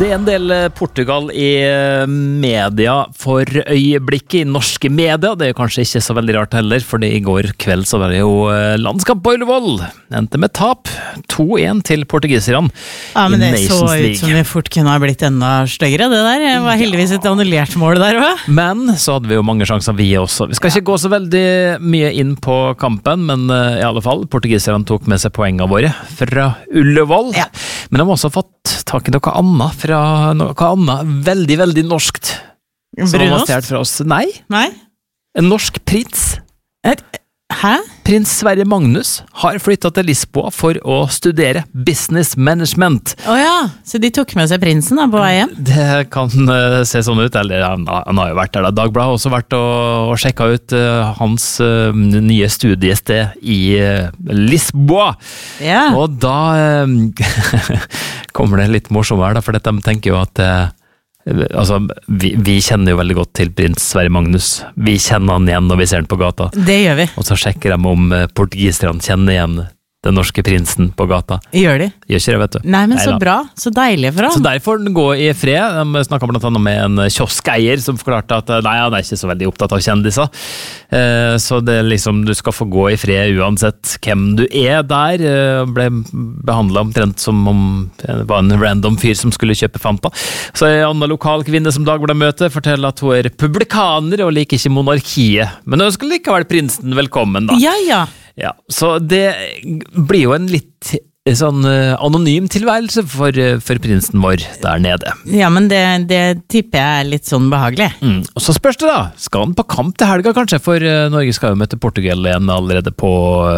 Det en del Portugal i media for øyeblikket, i norske media. Det kanskje ikke så veldig rart heller, fordi i går kveld så var det jo landskamp på Ullevål. Endte med tap, 2-1 til portugiserne. Ja, men det så ut som det fort kunne ha blitt enda styggere, det der. Det var heldigvis et annullert mål der, hva? Men så hadde vi jo mange sjanser vi også. Vi skal ikke gå så veldig mye inn på kampen, men i alle fall, portugiserne tok med seg poengene våre fra Ullevål. Ja. Men de har også fått tak i noe annet fra noe annet veldig, veldig norskt. Som har stjert fra oss. Nei. En norsk prins. Hæ? Prins Sverre Magnus har flyttet til Lisboa for å studere business management. Åja, så de tok med seg prinsen da på veien? Det kan se sånn ut, eller han har jo vært der da. Dagbladet har også vært og sjekket ut hans nye studiested i Lisboa. Ja. Og da kommer det litt morsommere da, for de tenker jo at altså, vi kjenner jo veldig godt til prins Sverre Magnus. Vi kjenner han igjen når vi ser han på gata. Det gjør vi. Og så sjekker de om portugiserne kjenner igjen den norske prinsen på gata. Gjør de? Gjør ikke det, vet du. Nei, men så bra. Så deilig for han. Så derfor den gå i fred. De snakket blant annet med en kioskeier som forklarte at nei, han er ikke så veldig opptatt av kjendiser. Så det liksom, du skal få gå i fred uansett hvem du er der. Ble behandlet omtrent som om det var en random fyr som skulle kjøpe Fanta. Så en annen lokal kvinne som Dagbladet møter forteller at hun er republikaner og liker ikke monarkiet. Men hun ønsker likevel prinsen velkommen da. Ja. Ja, så det blir jo en litt sånn anonym tilværelse for prinsen vår der nede. Ja, men det tipper jeg er litt sånn behagelig. Og så spørs det da, skal han på kamp til helga kanskje? For Norge skal jo møte Portugal igjen allerede på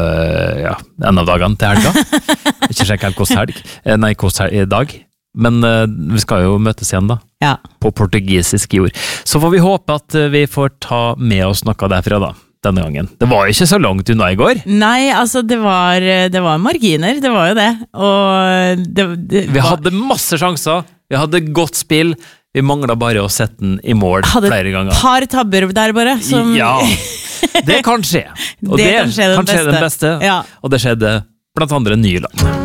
en av dagene til helga. Ikke sjekk helt hvordan helg. Nei, hvordan i dag. Men vi skal jo møtes igjen da. Ja. På portugisisk jord. Så får vi håpe at vi får ta med oss noe derfra da. Denne gangen. Det var jo ikke så langt unna i går. Nei, altså det var marginer, det var jo det. Og vi hadde masse sjanser, vi hadde godt spill, vi manglet bare å sette den i mål flere ganger. Hadde et par tabber der bare. Som... Ja, det kan skje. Og det kan skje den beste. Ja. Og det skjedde blant andre Nyland.